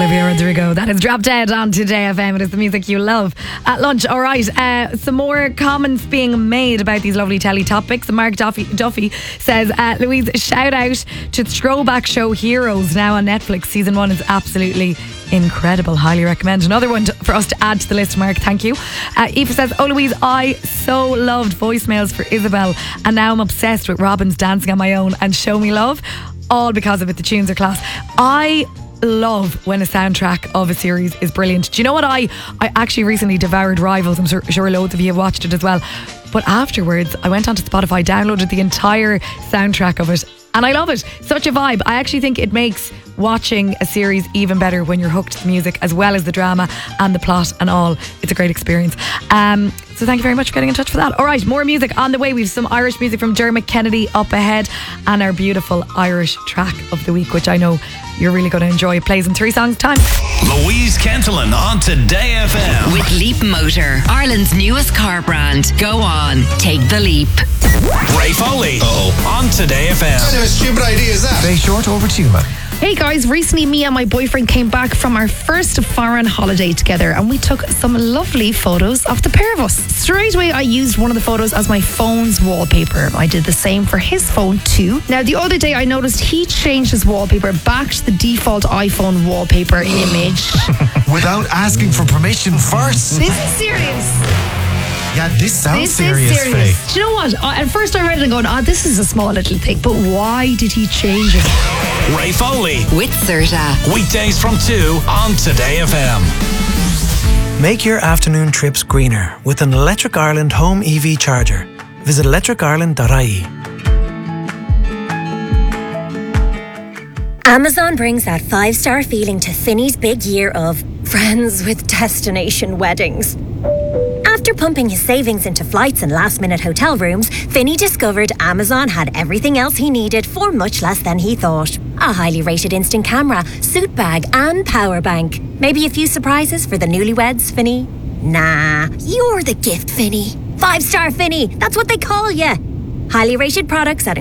Olivia Rodrigo. That is Drop Dead on Today FM. It is the music you love at lunch. All right, some more comments being made about these lovely telly topics. Mark Duffy says, Louise, shout out to Throwback Show Heroes now on Netflix. Season 1 is absolutely incredible. Highly recommend. Another one for us to add to the list, Mark. Thank you. Eva says, oh Louise, I so loved voicemails for Isabel, and now I'm obsessed with Robin's Dancing on My Own and Show Me Love, all because of it. The tunes are class. I love when a soundtrack of a series is brilliant. Do you know what? I actually recently devoured Rivals. I'm sure loads of you have watched it as well. But afterwards, I went onto Spotify, downloaded the entire soundtrack of it, and I love it. Such a vibe. I actually think it makes watching a series even better when you're hooked to the music as well as the drama and the plot and all. It's a great experience. So thank you very much for getting in touch for that. All right, more music on the way. We've some Irish music from Dermot Kennedy up ahead, and our beautiful Irish track of the week, which I know you're really going to enjoy. It plays in 3 songs time. Louise Kentelin on Today FM. With Leap Motor, Ireland's newest car brand. Go on, take the leap. Ray Foley on Today FM. What kind of a stupid idea is that? Very short, over to you, man. Hey guys, recently me and my boyfriend came back from our first foreign holiday together, and we took some lovely photos of the pair of us. Straight away I used one of the photos as my phone's wallpaper. I did the same for his phone too. Now the other day I noticed he changed his wallpaper back to the default iPhone wallpaper image. Without asking for permission first. This is serious. Yeah, this sounds serious, Faye. Do you know what? At first I read it and going, this is a small little thing, but why did he change it? Ray Foley. With Serta. Weekdays from 2 on Today FM. Make your afternoon trips greener with an Electric Ireland home EV charger. Visit electricireland.ie. Amazon brings that 5-star feeling to Finny's big year of friends with destination weddings. After pumping his savings into flights and last-minute hotel rooms, Finny discovered Amazon had everything else he needed for much less than he thought. A highly rated instant camera, suit bag and power bank. Maybe a few surprises for the newlyweds, Finny? Nah, you're the gift, Finny. 5-star Finny, that's what they call you. Highly rated products at